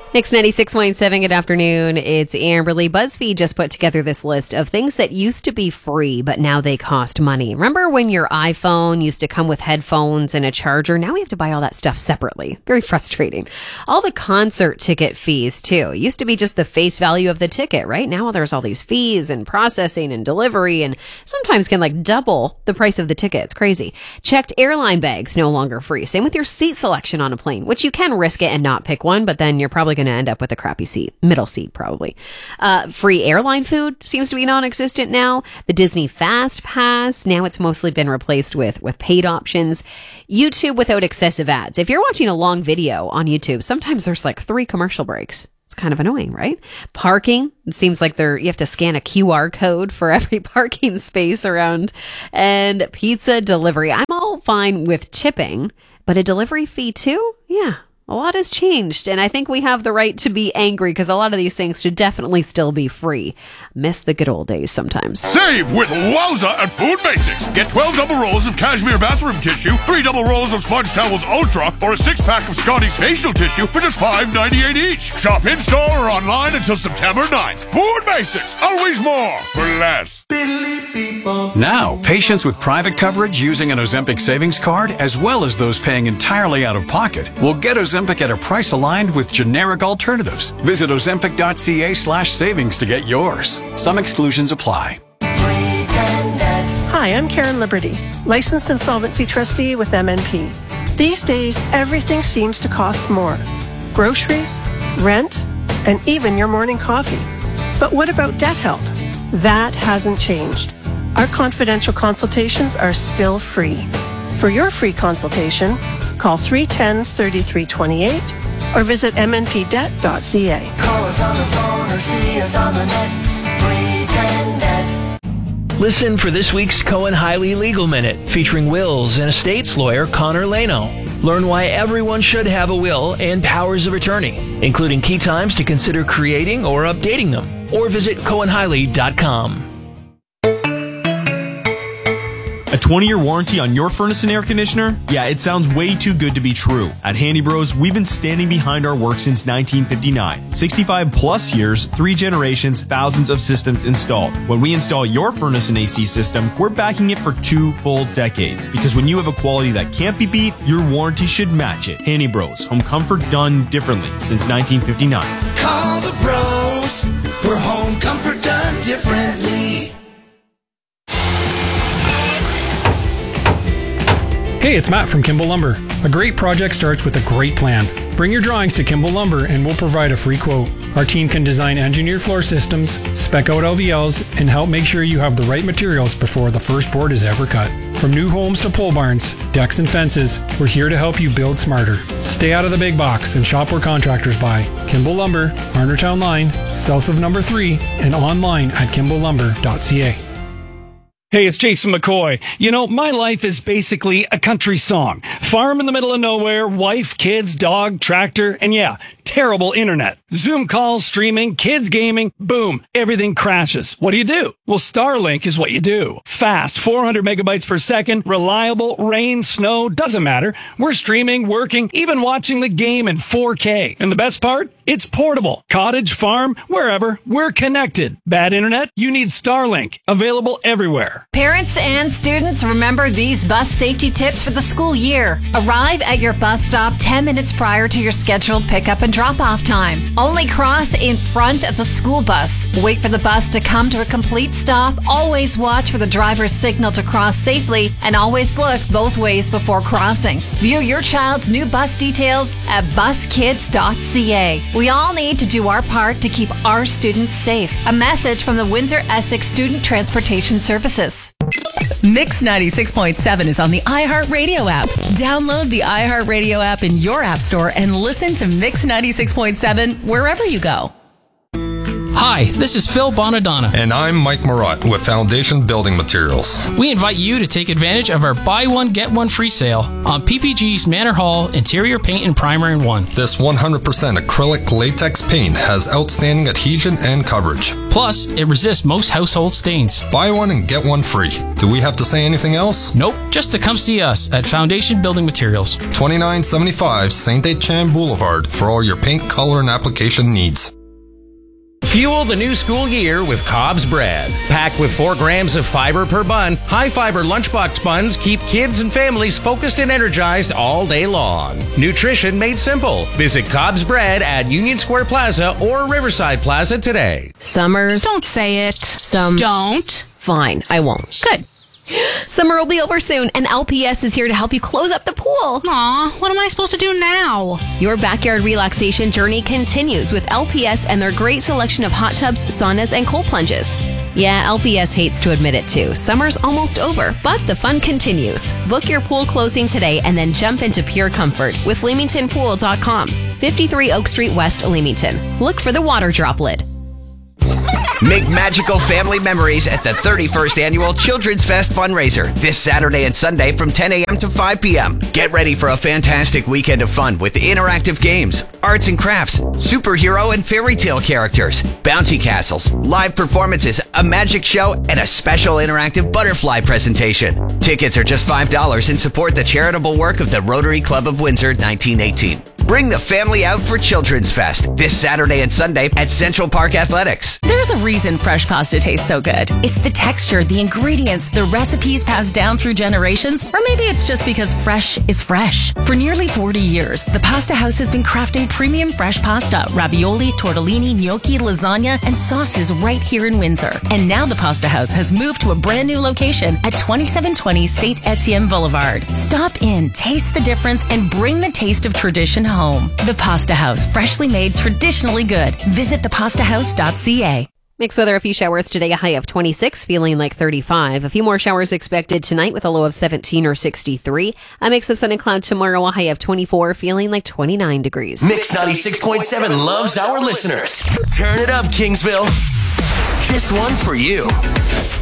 Mix 96.7, good afternoon. It's Amberly. BuzzFeed just put together this list of things that used to be free, but now they cost money. Remember when your iPhone used to come with headphones and a charger? Now we have to buy all that stuff separately. Very frustrating. All the concert ticket fees, too. It used to be just the face value of the ticket, right? Now there's all these fees and processing and delivery, and sometimes can double the price of the ticket. It's crazy. Checked airline bags, no longer free. Same with your seat selection on a plane, which you can risk it and not pick one, but then you're probably going to end up with a crappy seat, middle seat probably. Free airline food seems to be non-existent now. The Disney Fast Pass, now it's mostly been replaced with paid options. YouTube without excessive ads. If you're watching a long video on YouTube, sometimes there's 3 commercial breaks. It's kind of annoying, right? Parking, it seems like you have to scan a QR code for every parking space around. And pizza delivery. I'm all fine with tipping, but a delivery fee too? Yeah. A lot has changed, and I think we have the right to be angry because a lot of these things should definitely still be free. Miss the good old days sometimes. Save with Wowza at Food Basics. Get 12 double rolls of cashmere bathroom tissue, 3 double rolls of Sponge Towels Ultra, or a 6-pack of Scotty's facial tissue for just $5.98 each. Shop in-store or online until September 9th. Food Basics, always more for less. Now, patients with private coverage using an Ozempic savings card, as well as those paying entirely out of pocket, will get Ozempic at a price aligned with generic alternatives. Visit ozempic.ca/savings to get yours. Some exclusions apply. Hi, I'm Karen Liberty, licensed insolvency trustee with MNP. These days, everything seems to cost more. Groceries, rent, and even your morning coffee. But what about debt help? That hasn't changed. Our confidential consultations are still free. For your free consultation, call 310-3328 or visit mnpdebt.ca. Call us on the phone or see us on the net. 310-NET. Listen for this week's Cohen-Hiley Legal Minute, featuring wills and estates lawyer Connor Leno. Learn why everyone should have a will and powers of attorney, including key times to consider creating or updating them. Or visit cohenhiley.com. A 20-year warranty on your furnace and air conditioner? Yeah, it sounds way too good to be true. At Handy Bros, we've been standing behind our work since 1959. 65 plus years, 3 generations, thousands of systems installed. When we install your furnace and AC system, we're backing it for 2 full decades. Because when you have a quality that can't be beat, your warranty should match it. Handy Bros, home comfort done differently since 1959. Call the pros. We're home comfort done differently. Hey, it's Matt from Kimball Lumber. A great project starts with a great plan. Bring your drawings to Kimball Lumber and we'll provide a free quote. Our team can design engineered floor systems, spec out LVLs, and help make sure you have the right materials before the first board is ever cut. From new homes to pole barns, decks, and fences, we're here to help you build smarter. Stay out of the big box and shop where contractors buy. Kimball Lumber, Marnertown Line, south of number 3, and online at kimballumber.ca. Hey, it's Jason McCoy. You know, my life is basically a country song. Farm in the middle of nowhere, wife, kids, dog, tractor, and yeah, terrible internet. Zoom calls, streaming, kids gaming, boom, everything crashes. What do? Well, Starlink is what you do. Fast, 400 megabytes per second, reliable, rain, snow, doesn't matter. We're streaming, working, even watching the game in 4K. And the best part? It's portable. Cottage, farm, wherever, we're connected. Bad internet? You need Starlink. Available everywhere. Parents and students, remember these bus safety tips for the school year. Arrive at your bus stop 10 minutes prior to your scheduled pickup and drop-off time. Only cross in front of the school bus. Wait for the bus to come to a complete stop. Always watch for the driver's signal to cross safely, and always look both ways before crossing. View your child's new bus details at buskids.ca. We all need to do our part to keep our students safe. A message from the Windsor-Essex Student Transportation Services. Mix 96.7 is on the iHeartRadio app. Download the iHeartRadio app in your app store and listen to Mix 96.7 wherever you go. Hi, this is Phil Bonadonna. And I'm Mike Marotte with Foundation Building Materials. We invite you to take advantage of our buy one, get one free sale on PPG's Manor Hall interior paint and primer in one. This 100% acrylic latex paint has outstanding adhesion and coverage. Plus, it resists most household stains. Buy one and get one free. Do we have to say anything else? Nope, just to come see us at Foundation Building Materials. 2975 St. Etienne Boulevard for all your paint, color, and application needs. Fuel the new school year with Cobb's Bread. Packed with 4 grams of fiber per bun, high-fiber lunchbox buns keep kids and families focused and energized all day long. Nutrition made simple. Visit Cobb's Bread at Union Square Plaza or Riverside Plaza today. Summers. Don't say it. Don't. Fine, I won't. Good. Summer will be over soon, and LPS is here to help you close up the pool. Aw, what am I supposed to do now? Your backyard relaxation journey continues with LPS and their great selection of hot tubs, saunas, and cold plunges. Yeah, LPS hates to admit it too. Summer's almost over, but the fun continues. Book your pool closing today and then jump into pure comfort with LeamingtonPool.com. 53 Oak Street West, Leamington. Look for the water droplet. Make magical family memories at the 31st Annual Children's Fest fundraiser this Saturday and Sunday from 10 a.m. to 5 p.m. Get ready for a fantastic weekend of fun with interactive games, arts and crafts, superhero and fairy tale characters, bouncy castles, live performances, a magic show, and a special interactive butterfly presentation. Tickets are just $5 and support the charitable work of the Rotary Club of Windsor 1918. Bring the family out for Children's Fest this Saturday and Sunday at Central Park Athletics. There's a reason fresh pasta tastes so good. It's the texture, the ingredients, the recipes passed down through generations, or maybe it's just because fresh is fresh. For nearly 40 years, the Pasta House has been crafting premium fresh pasta, ravioli, tortellini, gnocchi, lasagna, and sauces right here in Windsor. And now the Pasta House has moved to a brand new location at 2720 St. Etienne Boulevard. Stop in, taste the difference, and bring the taste of tradition home. The Pasta House, freshly made, traditionally good. Visit thepastahouse.ca. Mixed weather, a few showers today, a high of 26, feeling like 35. A few more showers expected tonight with a low of 17 or 63. A mix of sun and cloud tomorrow, a high of 24, feeling like 29 degrees. Mix 96.7 loves our listeners. Turn it up, Kingsville. This one's for you.